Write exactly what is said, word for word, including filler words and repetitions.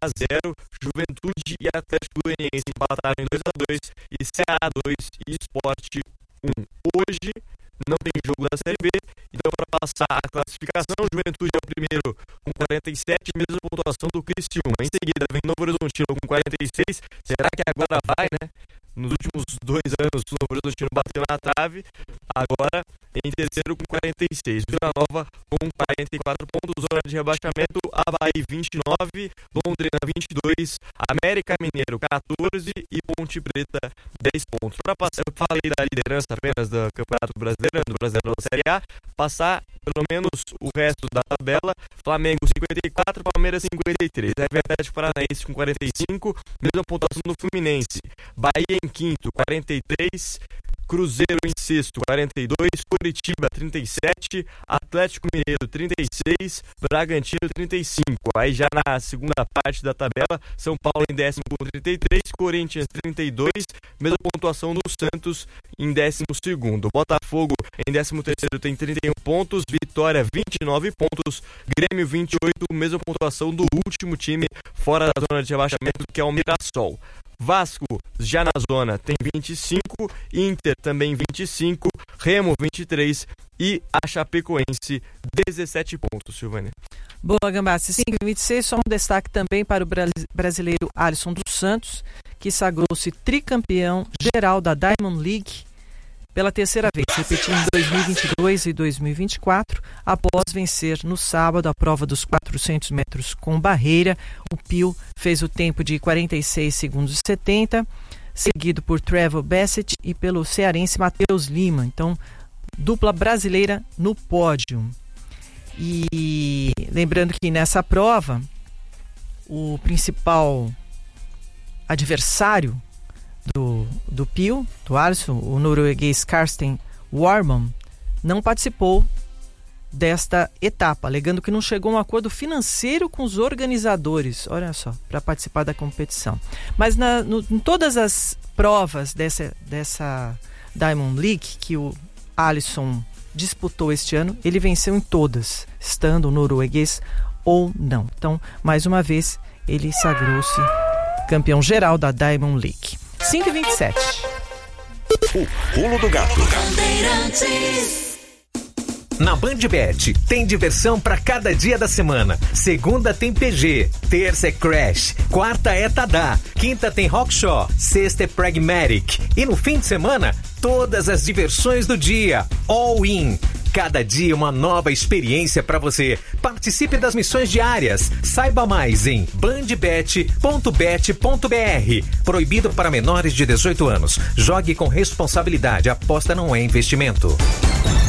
a zero. Juventude e Atlético Goianiense empataram em dois a dois e Ceará dois e Sport um. Hoje não tem jogo da Série B, então para passar a classificação, Juventude é o primeiro com quarenta e sete, mesma pontuação do Criciúma. Em seguida vem Novo Horizontino com quarenta e seis. Será que agora vai, né? Nos últimos dois anos o Novo Horizontino bateu na trave, agora em terceiro com quarenta e seis. Vila Nova com quarenta e quatro pontos, zona de rebaixamento, Avaí vinte e nove, Londrina vinte e dois, América Mineiro quatorze e Ponte Preta dez pontos. Para passar, eu falei da liderança apenas do Campeonato Brasileiro, do Brasileiro da Série A, passar pelo menos o resto da tabela, Flamengo cinquenta e quatro, Palmeiras cinquenta e três, Atlético Paranaense com quarenta e cinco, mesma pontuação do Fluminense, Bahia em quinto, quarenta e três, Cruzeiro em sexto, quarenta e dois, Curitiba trinta e sete, Atlético Mineiro trinta e seis, Bragantino trinta e cinco. Aí já na segunda parte da tabela, São Paulo em décimo com trinta e três, Corinthians trinta e dois, mesma pontuação do Santos em décimo segundo. Botafogo em décimo terceiro tem trinta e um pontos, Vitória vinte e nove pontos, Grêmio vinte e oito, mesma pontuação do último time fora da zona de rebaixamento, que é o Mirassol. Vasco, já na zona, tem vinte e cinco, Inter também vinte e cinco, Remo vinte e três e a Chapecoense dezessete pontos, Silvânia. Boa, Gambassi, cinco e vinte e seis, só um destaque também para o brasileiro Alisson dos Santos, que sagrou-se tricampeão geral da Diamond League pela terceira vez, repetindo em dois mil e vinte e dois e dois mil e vinte e quatro, após vencer no sábado a prova dos quatrocentos metros com barreira. O Pio fez o tempo de quarenta e seis segundos e setenta, seguido por Trevor Bassett e pelo cearense Matheus Lima. Então, dupla brasileira no pódio. E lembrando que nessa prova, o principal adversário do, do Pio, do Alisson, o norueguês Karsten Warman, não participou desta etapa, alegando que não chegou a um acordo financeiro com os organizadores, olha só, para participar da competição. Mas na, no, em todas as provas dessa, dessa Diamond League que o Alisson disputou este ano, ele venceu em todas, estando o norueguês ou não. Então, mais uma vez, ele sagrou-se campeão geral da Diamond League. cinco e vinte e sete. O pulo do gato. Na BandBet tem diversão para cada dia da semana. Segunda tem P G, terça é Crash, quarta é Tadá, quinta tem Rockshaw, sexta é Pragmatic e no fim de semana todas as diversões do dia, all in. Cada dia uma nova experiência para você. Participe das missões diárias. Saiba mais em bandbet ponto bet ponto br. Proibido para menores de dezoito anos. Jogue com responsabilidade. A aposta não é investimento.